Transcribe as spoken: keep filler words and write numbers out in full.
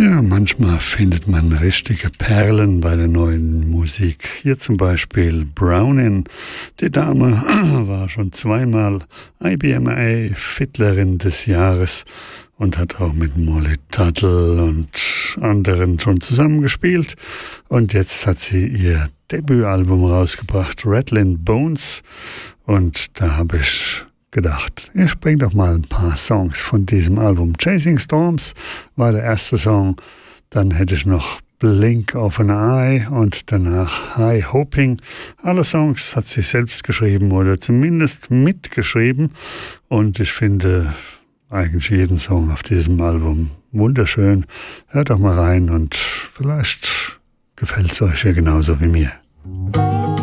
Ja, manchmal findet man richtige Perlen bei der neuen Musik. Hier zum Beispiel Brownin. Die Dame war schon zweimal I B M A Fiddlerin des Jahres und hat auch mit Molly Tuttle und anderen schon zusammengespielt. Und jetzt hat sie ihr Debütalbum rausgebracht, Rattling Bones. Und da habe ich gedacht, ich bringe doch mal ein paar Songs von diesem Album. Chasing Storms war der erste Song, dann hätte ich noch Blink of an Eye und danach High Hoping. Alle Songs hat sie selbst geschrieben oder zumindest mitgeschrieben und ich finde eigentlich jeden Song auf diesem Album wunderschön. Hört doch mal rein und vielleicht gefällt es euch ja genauso wie mir.